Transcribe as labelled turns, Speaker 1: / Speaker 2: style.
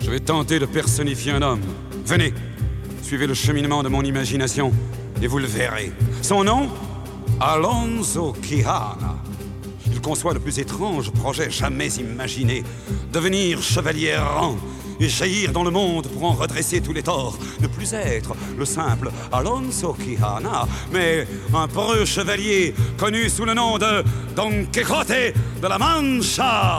Speaker 1: Je vais tenter de personnifier un homme. Venez, suivez le cheminement de mon imagination et vous le verrez. Son nom? Alonso Quijana. Il conçoit le plus étrange projet jamais imaginé. Devenir chevalier errant et jaillir dans le monde pour en redresser tous les torts. Ne plus être le simple Alonso Quijana, mais un preux chevalier connu sous le nom de Don Quixote de la Mancha.